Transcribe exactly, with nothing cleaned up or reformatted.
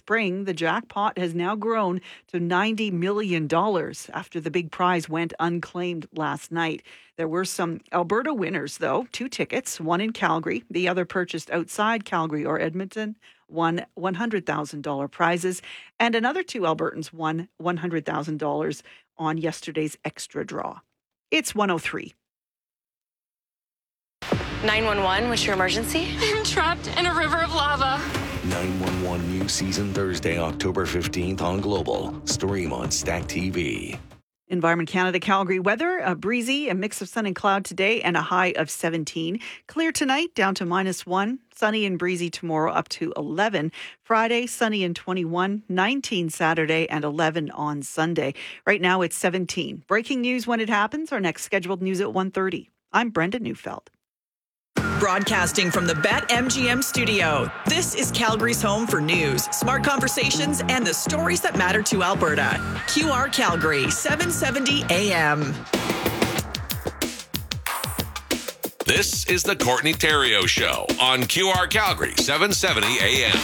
spring, the jackpot has now grown to ninety million dollars after the big prize went unclaimed last night. There were some Alberta winners, though. Two tickets, one in Calgary, the other purchased outside Calgary or Edmonton, won one hundred thousand dollars prizes, and another two Albertans won one hundred thousand dollars on yesterday's extra draw. It's one oh three. nine one one, what's your emergency? I'm trapped in a river of lava. nine one one new season Thursday, October fifteenth on Global. Stream on Stack T V. Environment Canada Calgary weather, a breezy, a mix of sun and cloud today and a high of seventeen. Clear tonight down to minus one. Sunny and breezy tomorrow up to eleven. Friday, sunny and twenty-one. nineteen Saturday and eleven on Sunday. Right now it's seventeen. Breaking news when it happens. Our next scheduled news at one thirty. I'm Brenda Neufeld. Broadcasting from the BetMGM studio, this is Calgary's home for news, smart conversations, and the stories that matter to Alberta. Q R Calgary, seven seventy A M. This is the Courtney Theriault Show on Q R Calgary, seven seventy A M.